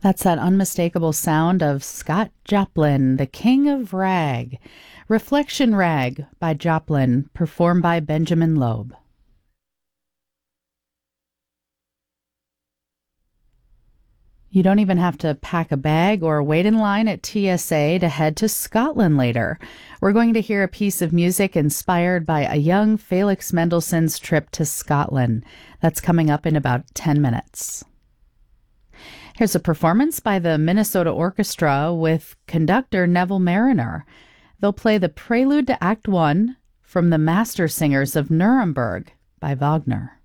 That's that unmistakable sound of Scott Joplin, the king of rag. Reflection Rag by Joplin, performed by Benjamin Loeb. You don't even have to pack a bag or wait in line at TSA to head to Scotland later. We're going to hear a piece of music inspired by a young Felix Mendelssohn's trip to Scotland. That's coming up in about 10 minutes. Here's a performance by the Minnesota Orchestra with conductor Neville Mariner. They'll play the Prelude to Act One from the Master Singers of Nuremberg by Wagner.